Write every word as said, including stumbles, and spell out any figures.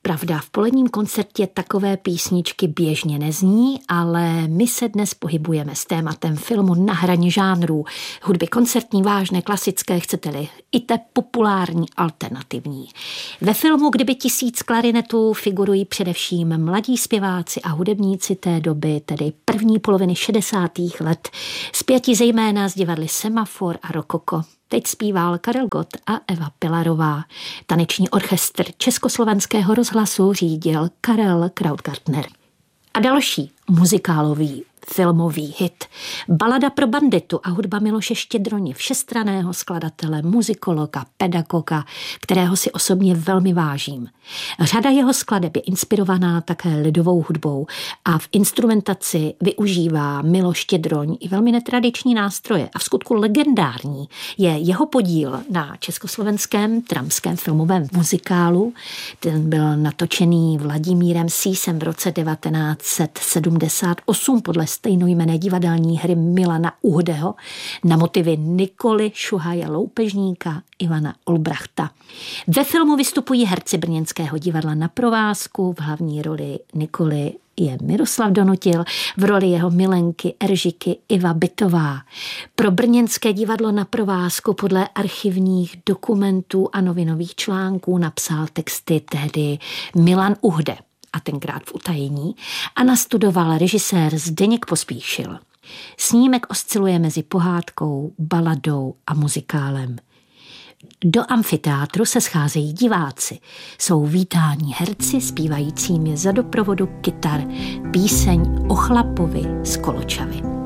Pravda, v poledním koncertě takové písničky běžně nezní, ale my se dnes pohybujeme s tématem filmu na hraně žánrů. Hudby koncertní, vážné, klasické, chcete-li, i té populární, alternativní. Ve filmu Kdyby tisíc klarinetů figurují především mladí zpěváci a hudebníci té doby, tedy první poloviny šedesátých let, zpěti zejména z divadly Semafor a Rokoko. Teď zpíval Karel Gott a Eva Pilarová. Taneční orchestr Československého rozhlasu řídil Karel Krautgartner. A další muzikálový filmový hit. Balada pro banditu a hudba Miloše Štědroně, všestranného skladatele, muzikologa, pedagoga, kterého si osobně velmi vážím. Řada jeho skladeb je inspirovaná také lidovou hudbou a v instrumentaci využívá Miloš Štědroň i velmi netradiční nástroje a v skutku legendární je jeho podíl na československém tramském filmovém muzikálu. Ten byl natočený Vladimírem Sísem v roce devatenáct set sedmdesát osm podle stejnojmenné divadelní hry Milana Uhdeho na motivy Nikoly Šuhaje Loupežníka, Ivana Olbrachta. Ve filmu vystupují herci brněnského divadla Na provázku, v hlavní roli Nikoly je Miroslav Donutil, v roli jeho milenky Eržiky Iva Bytová. Pro brněnské divadlo Na provázku podle archivních dokumentů a novinových článků napsal texty tehdy Milan Uhde, a tenkrát v utajení, a nastudoval režisér Zdeněk Pospíšil. Snímek osciluje mezi pohádkou, baladou a muzikálem. Do amfiteátru se scházejí diváci. Jsou vítáni herci zpívajícími za doprovodu kytar píseň o chlapovi z Koločavy.